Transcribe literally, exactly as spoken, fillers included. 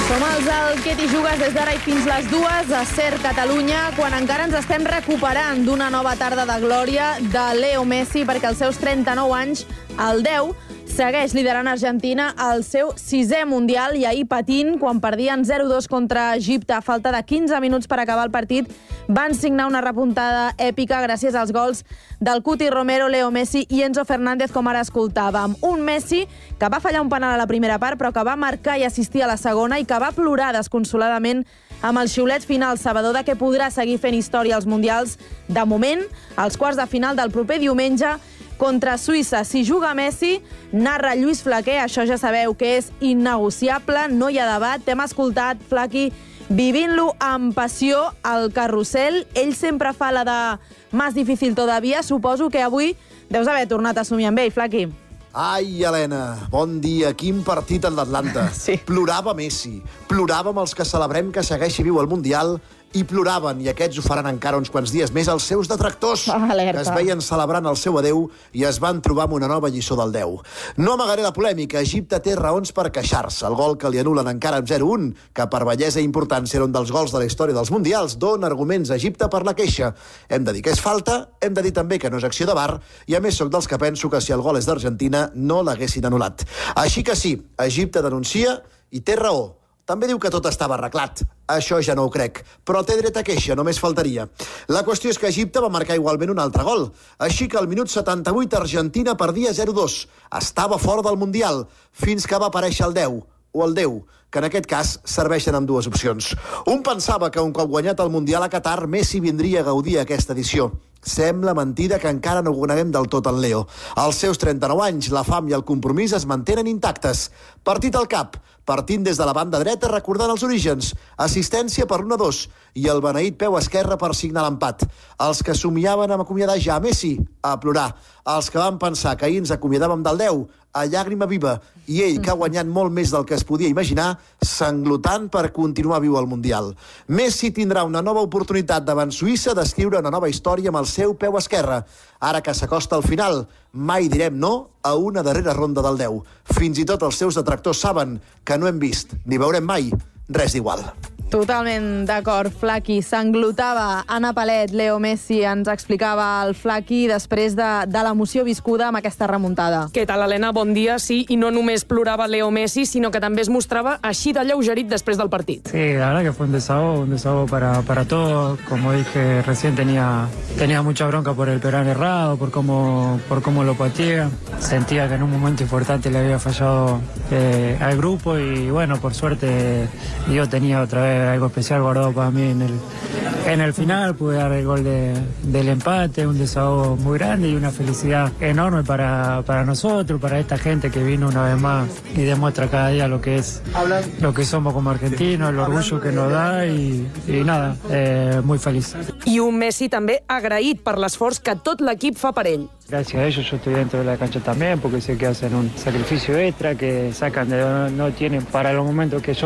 Som els del Què t'hi jugues des d'ara i fins les dues a Ser Catalunya, quan encara ens estem recuperant d'una nova tarda de glòria de Leo Messi, perquè als seus trenta-nou anys, el deu, segueix liderant Argentina al seu sisè Mundial i ahir patint quan perdien zero dos contra Egipte a falta de quinze minuts per acabar el partit. Van signar una repuntada èpica gràcies als gols del Cuti Romero, Leo Messi i Enzo Fernández, com ara escoltàvem. Un Messi que va fallar un penal a la primera part, però que va marcar i assistir a la segona i que va plorar desconsoladament amb el xiulet final sabedor de que podrà seguir fent història als Mundials. De moment, als quarts de final del proper diumenge, contra Suïssa. Si juga Messi, narra Lluís Flaquer, això ja sabeu que és innegociable, no hi ha debat. T'hem escoltat, Flaqui, vivint-lo amb passió al carrusel. Ell sempre fa la de más difícil todavía. Suposo que avui deus haver tornat a somiar amb ell, Flaqui. Ai, Helena, bon dia. Quin partit en l'Atlanta. Sí. Plorava Messi, ploràvem els que celebrem que segueixi viu al Mundial i ploraven, i aquests ho faran encara uns quants dies més, els seus detractors, Alerta. que es veien celebrant el seu adeu i es van trobar amb una nova lliçó del deu. No amagaré la polèmica, Egipte té raons per queixar-se. El gol que li anulen encara amb zero un, que per bellesa i importància era un dels gols de la història dels Mundials, dona arguments a Egipte per la queixa. Hem de dir que és falta, hem de dir també que no és acció de V A R, i a més sóc dels que penso que si el gol és d'Argentina no l'haguessin anul·lat. Així que sí, Egipte denuncia i té raó. També diu que tot estava arreglat. Això ja no ho crec. Però té dret a queixa, només faltaria. La qüestió és que Egipte va marcar igualment un altre gol. Així que al minut setanta-vuit Argentina perdia zero dos. Estava fora del Mundial, fins que va aparèixer el deu, o el deu, que en aquest cas serveixen amb dues opcions. Un pensava que un cop guanyat el Mundial a Qatar, Messi vindria a gaudir aquesta edició. Sembla mentida que encara no coneguem del tot en Leo. Als seus trenta-nou anys, la fam i el compromís es mantenen intactes. Partit al cap, partint des de la banda dreta recordant els orígens, assistència per l'un a dos i el beneït peu esquerre per signar l'empat. Els que somiaven amb acomiadar ja a Messi, a plorar. Els que van pensar que ahir ens acomiadàvem del deu, a llàgrima viva, i ell, que ha guanyat molt més del que es podia imaginar, s'englotant per continuar viu al Mundial. Messi tindrà una nova oportunitat davant Suïssa d'escriure una nova història amb el seu peu esquerre. Ara que s'acosta al final, mai direm no a una darrera ronda del deu. Fins i tot els seus detractors saben que no hem vist, ni veurem mai, res d'igual. Totalment d'acord, Flaqui. S'englotava Anna Palet, Leo Messi, ens explicava el Flaqui després de, de l'emoció viscuda amb aquesta remuntada. Què tal, Helena? Bon dia. Sí, i no només plorava Leo Messi, sinó que també es mostrava així de lleugerit després del partit. Sí, la verdad que fue un desahogo, un desahogo para, para todos. Como dije recién, tenía, tenía mucha bronca por el penal errado, por cómo, por cómo lo pateé. Sentía que en un momento importante le había fallado eh, al grupo y bueno, por suerte yo tenía otra vez algo especial guardado para mí en el, en el final. Pude dar el gol de, del empate, un desahogo muy grande y una felicidad enorme para, para nosotros, para esta gente que vino una vez más y demuestra cada día lo que es, lo que somos como argentinos, el orgullo que nos da y, y nada, eh, muy feliz. I un Messi també agraït per l'esforç que tot l'equip fa per ell. Gracias a ellos yo estoy dentro de la cancha también, porque sé que hacen un sacrificio extra, que sacan de no, no tienen para los momentos que yo